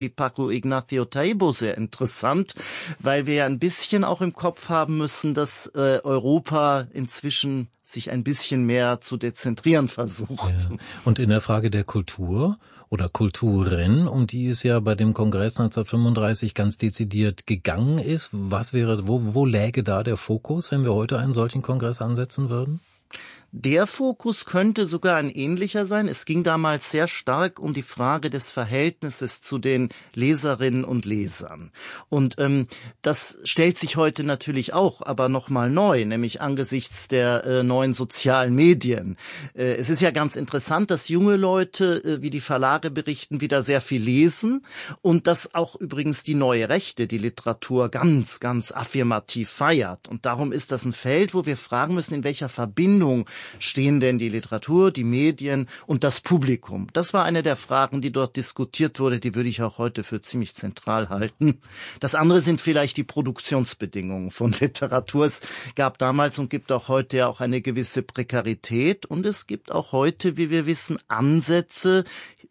wie Paco Ignacio Taibo sehr interessant, weil wir ja ein bisschen auch im Kopf haben müssen, dass Europa inzwischen sich ein bisschen mehr zu dezentrieren versucht. Ja. Und in der Frage der Kultur oder Kulturen, um die es ja bei dem Kongress 1935 ganz dezidiert gegangen ist, wo läge da der Fokus, wenn wir heute einen solchen Kongress ansetzen würden? Der Fokus könnte sogar ein ähnlicher sein. Es ging damals sehr stark um die Frage des Verhältnisses zu den Leserinnen und Lesern. Und das stellt sich heute natürlich auch, aber nochmal neu, nämlich angesichts der neuen sozialen Medien. Es ist ja ganz interessant, dass junge Leute, wie die Verlage berichten, wieder sehr viel lesen und dass auch übrigens die neue Rechte, die Literatur ganz, ganz affirmativ feiert. Und darum ist das ein Feld, wo wir fragen müssen, in welcher Verbindung stehen denn die Literatur, die Medien und das Publikum? Das war eine der Fragen, die dort diskutiert wurde, die würde ich auch heute für ziemlich zentral halten. Das andere sind vielleicht die Produktionsbedingungen von Literatur. Es gab damals und gibt auch heute ja auch eine gewisse Prekarität und es gibt auch heute, wie wir wissen, Ansätze,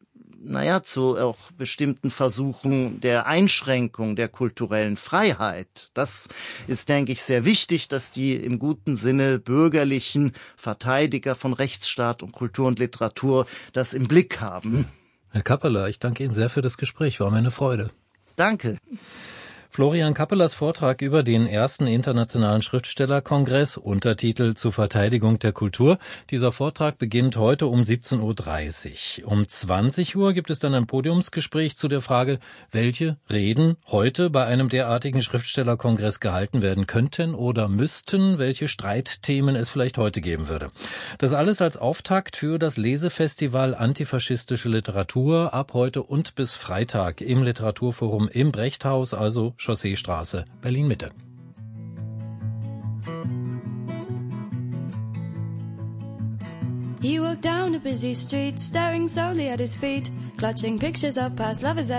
zu auch bestimmten Versuchen der Einschränkung der kulturellen Freiheit. Das ist, denke ich, sehr wichtig, dass die im guten Sinne bürgerlichen Verteidiger von Rechtsstaat und Kultur und Literatur das im Blick haben. Herr Kappeler, ich danke Ihnen sehr für das Gespräch. War mir eine Freude. Danke. Florian Kappelers Vortrag über den ersten internationalen Schriftstellerkongress, Untertitel zur Verteidigung der Kultur. Dieser Vortrag beginnt heute um 17.30 Uhr. Um 20 Uhr gibt es dann ein Podiumsgespräch zu der Frage, welche Reden heute bei einem derartigen Schriftstellerkongress gehalten werden könnten oder müssten, welche Streitthemen es vielleicht heute geben würde. Das alles als Auftakt für das Lesefestival Antifaschistische Literatur ab heute und bis Freitag im Literaturforum im Brechthaus, also Chausseestraße, Berlin-Mitte. He walked down a busy street, staring solely at his feet, clutching pictures of past lovers.